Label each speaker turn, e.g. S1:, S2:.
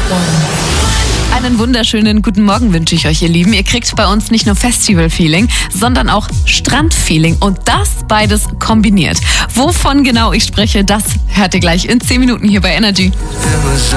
S1: Einen wunderschönen guten Morgen wünsche ich euch, ihr Lieben. Ihr kriegt bei uns nicht nur Festival-Feeling, sondern auch Strand-Feeling. Und das beides kombiniert. Wovon genau ich spreche, das hört ihr gleich in 10 Minuten hier bei Energy.